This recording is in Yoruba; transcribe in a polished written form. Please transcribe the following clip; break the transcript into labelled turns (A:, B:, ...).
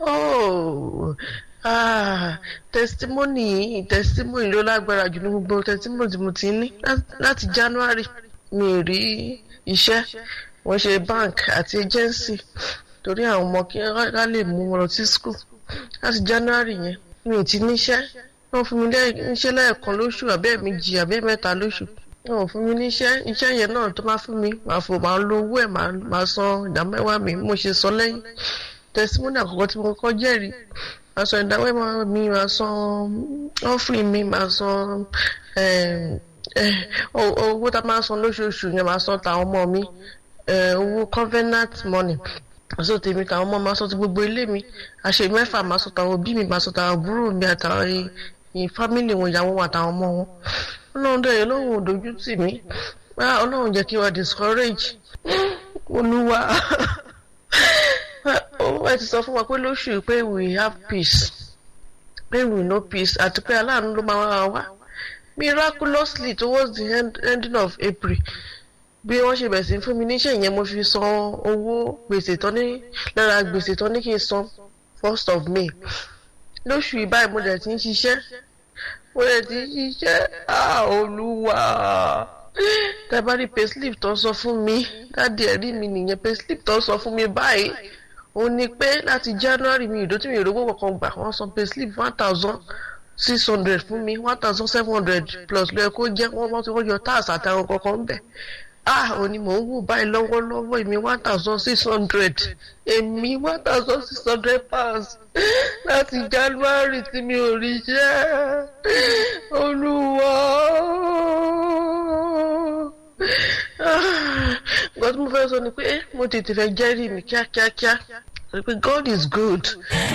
A: Oh, testimony ló lágbára jù ní gbogbo testimony tí mo ti ní láti January mi rí iṣẹ́ wọ́n ṣe bank àti agency torí àwọn ọmọ kí wọ́n lè mú wọn lọ sí school láti January yẹn mi ò ti níṣẹ́ wọ́n fún mi níṣẹ́ lẹ́ẹ̀kan lóṣù àbẹ́ẹ̀méjì àbẹ́ẹ̀mẹ́ta lóṣù wọ́n fún mi iṣẹ́ yẹn náà tó máa fún mi máa lo owó ẹ̀ máa san ìdámẹ́wàá mi mo ṣe sọ lẹ́yìn testimony àkọ́kọ́ tí mo kọ́kọ́ jẹ́rìí máa san ìdámẹ́wàá mi máa san offering mi máa san owó tá a máa san lóṣooṣù yẹn máa san tàwọn ọmọ mi owó covenant money àṣọ tèmi tàwọn ọmọ máa san ti gbogbo ilé mi àṣẹ 6 máa san tàwọn òbí mi máa san tàwọn àbúrò mi àtàwọn family wọn ìyàwó wọn àtàwọn ọmọ wọn Ọlọ́run dẹ̀ lóhùn òdòjú tì mí Ọlọ́run jẹ́ kí wọ́n discourage Olúwa ẹ ti sọ fún wa pé lóṣù pé we have peace pé we know peace àti pé aláàánú ló máa wá miraculously towards the ending of April bí wọ́n ṣe bẹ̀rẹ̀ sí fún mi níṣẹ́ yẹn mo fi san owó gbèsè tán ní lára gbèsè tán ní kí n san 1st of May lóṣù ìbáyìí mo dẹ̀ ti ń ṣiṣẹ́ Olúwa tẹ́bá rí payslip tó sọ fún mi dáàdì ẹ̀rí mi nìyẹn payslip tó sọ fún mi báyìí ó ní pé láti January mi ìdó tí mi ìrówó kankan gbà wọ́n san payslip 1,600 fún mi 1,700 plus lóye kó jẹ́ wọ́n yọ tax àtàwọn kankan bẹ̀ ó ní mò ń wò báyìí lọ́wọ́lọ́wọ́ èmi 1,600 èmi 1,600 pounds láti January tí mi ò rí jẹ́ Olúwa nǹkan tí mo fẹ́ sọ ni pé mo tètè fẹ́ jẹ́rìí mi kíákíákíá pé God is good.